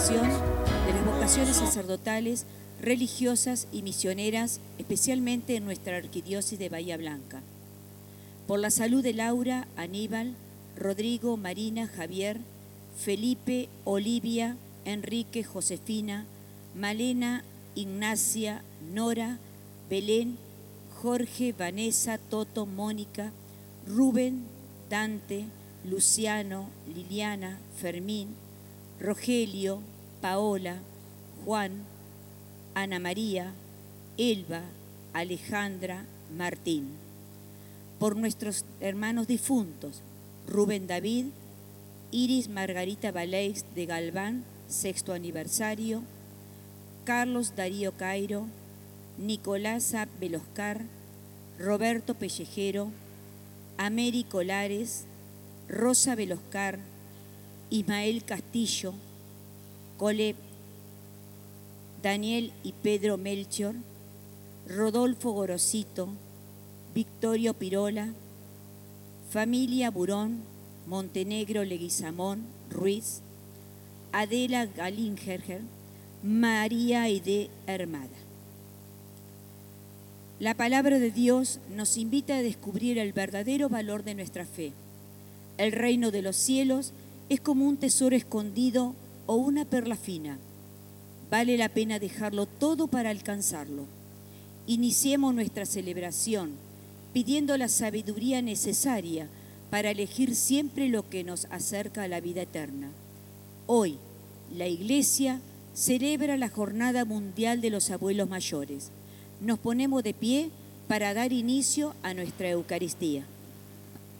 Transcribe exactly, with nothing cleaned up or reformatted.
intercesión de las vocaciones sacerdotales, religiosas y misioneras, especialmente en nuestra arquidiócesis de Bahía Blanca. Por la salud de Laura, Aníbal, Rodrigo, Marina, Javier, Felipe, Olivia, Enrique, Josefina, Malena, Ignacia, Nora, Belén, Jorge, Vanessa, Toto, Mónica, Rubén, Dante, Luciano, Liliana, Fermín, Rogelio, Paola, Juan, Ana María, Elba, Alejandra, Martín. Por nuestros hermanos difuntos, Rubén David, Iris Margarita Valeix de Galván, sexto aniversario, Carlos Darío Cairo, Nicolasa Veloscar, Roberto Pellejero, Ameri Colares, Rosa Veloscar, Ismael Castillo, Cole, Daniel y Pedro Melchior, Rodolfo Gorosito, Victorio Pirola, familia Burón, Montenegro Leguizamón, Ruiz, Adela Galingerger, María Aide Hermada. La palabra de Dios nos invita a descubrir el verdadero valor de nuestra fe. El reino de los cielos es como un tesoro escondido o una perla fina. Vale la pena dejarlo todo para alcanzarlo. Iniciemos nuestra celebración pidiendo la sabiduría necesaria para elegir siempre lo que nos acerca a la vida eterna. Hoy, la Iglesia celebra la Jornada Mundial de los Abuelos Mayores. Nos ponemos de pie para dar inicio a nuestra Eucaristía.